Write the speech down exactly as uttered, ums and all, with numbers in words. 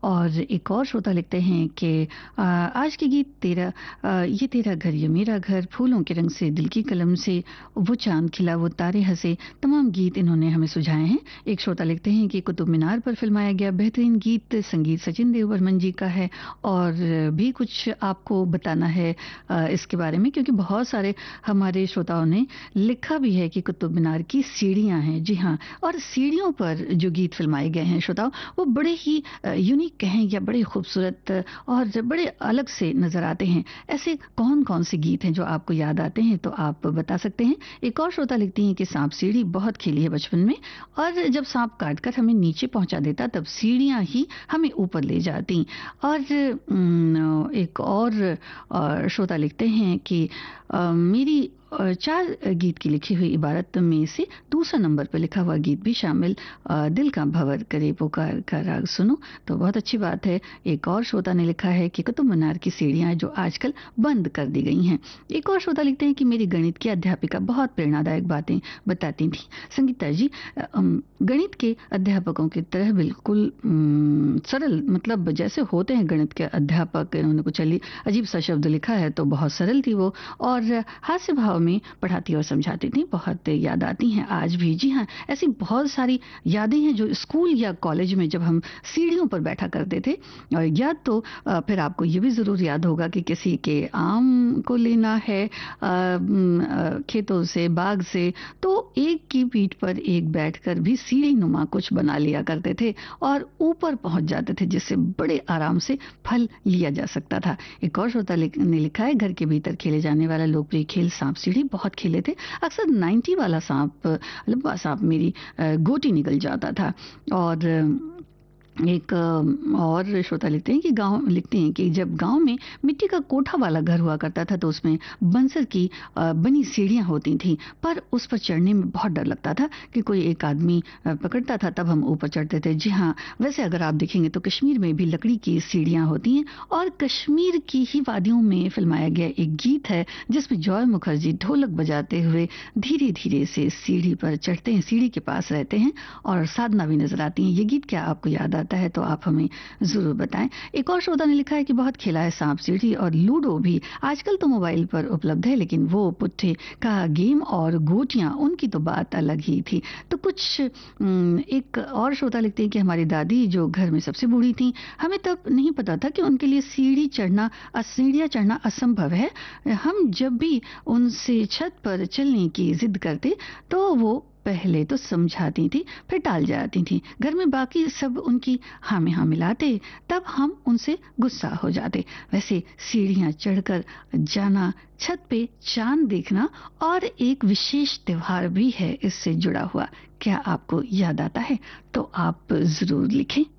और एक और श्रोता लिखते हैं कि अ, आज के गीत तेरा अ, ये तेरा घर ये मेरा घर, फूलों के रंग से दिल की कलम से, वो चांद खिला वो तारे हंसे, तमाम गीत इन्होंने हमें सुझाए हैं। एक श्रोता लिखते हैं कि कुतुब मीनार पर फिल्माया गया बेहतरीन गीत संगीत सचिन देव बर्मन जी का है, और भी कुछ आपको बताना है अ, इसके बारे में, क्योंकि बहुत सारे हमारे श्रोताओं ने लिखा भी है कि कुतुब मीनार की सीढ़ियां हैं। जी हाँ, और सीढ़ियों पर जो गीत फिल्माए गए हैं श्रोताओं, वो बड़े ही यूनिक कहें या बड़े खूबसूरत और बड़े अलग से नजर आते हैं। ऐसे कौन कौन से गीत हैं जो आपको याद आते हैं, तो आप बता सकते हैं। एक और श्रोता लिखती हैं कि सांप सीढ़ी बहुत खेली है बचपन में, और जब सांप काटकर हमें नीचे पहुंचा देता तब सीढ़ियां ही हमें ऊपर ले जाती। और अम, एक और अ, श्रोता लिखते हैं कि अ, मेरी अ, चार गीत की लिखी हुई इबारत में से दूसरा नंबर पर लिखा हुआ गीत भी शामिल, अ, दिल का भंवर करे पुकार का राग सुनो। तो बहुत अच्छी बात है। एक और श्रोता ने लिखा है कि कुतुब मीनार की सीढ़ियां जो आजकल बंद कर दी गई हैं। एक और श्रोता लिखते हैं कि मेरी गणित की अध्यापिका बहुत प्रेरणादायक बातें बताती थी। संगीता जी, अ, अम, गणित के अध्यापकों की तरह बिल्कुल अम, सरल, मतलब जैसे होते हैं गणित के अध्यापक, इन्होंने कुछ अली- अजीब सा शब्द लिखा है तो बहुत सरल थी वो, और हास्य भाव में पढ़ाती और समझाती थी। बहुत याद आती हैं आज भी। जी हाँ, ऐसी बहुत सारी यादें हैं जो स्कूल या कॉलेज में जब हम सीढ़ियों पर बैठा करते थे। और याद तो अ, फिर आपको ये भी जरूर याद होगा कि किसी के आम को लेना है अ, म, अ, खेतों से, बाग से, तो एक की पीठ पर एक बैठकर भी सीढ़ी नुमा कुछ बना लिया करते थे और ऊपर पहुंच जाते थे, जिससे बड़े आराम से फल लिया जा सकता था। एक और श्रोता लिख- ने लिखा है, घर के भीतर खेले जाने वाला लोकप्रिय खेल सांप सीढ़ी बहुत खेले थे। अक्सर नाइन्टी वाला सांप, लंबा सांप, मेरी अ, गोटी निकल जाता था। और एक अ, और श्रोता लिखते हैं कि गांव लिखते हैं कि जब गांव में मिट्टी का कोठा वाला घर हुआ करता था तो उसमें बंसर की अ, बनी सीढ़ियां होती थीं, पर उस पर चढ़ने में बहुत डर लगता था कि कोई एक आदमी अ, पकड़ता था, तब हम ऊपर चढ़ते थे। जी हाँ, वैसे अगर आप देखेंगे तो कश्मीर में भी लकड़ी की सीढ़ियां होती हैं, और कश्मीर की ही वादियों में फिल्माया गया एक गीत है जिसमें जॉय मुखर्जी ढोलक बजाते हुए धीरे धीरे से सीढ़ी पर चढ़ते हैं, सीढ़ी के पास रहते हैं और साधना भी नजर आती है। ये गीत क्या आपको याद आता है, तो आप हमें जरूर बताएं। एक और श्रोता ने लिखा है कि बहुत खेला है सांप सीढ़ी और लूडो भी, आजकल तो मोबाइल पर उपलब्ध है, लेकिन वो पुट्ठे का गेम और गोटियां, उनकी तो बात अलग ही थी। तो कुछ अम, एक और श्रोता लिखते हैं कि हमारी दादी जो घर में सबसे बूढ़ी थी, हमें तब नहीं पता था कि उनके लिए सीढ़ी चढ़ना सीढ़ियां चढ़ना असंभव है। हम जब भी उनसे छत पर चलने की जिद करते तो वो पहले तो समझाती थी, फिर टाल जाती थी। घर में बाकी सब उनकी हाँ में हाँ मिलाते, तब हम उनसे गुस्सा हो जाते। वैसे सीढ़ियां चढ़कर जाना, छत पे चांद देखना, और एक विशेष त्योहार भी है इससे जुड़ा हुआ, क्या आपको याद आता है, तो आप जरूर लिखें।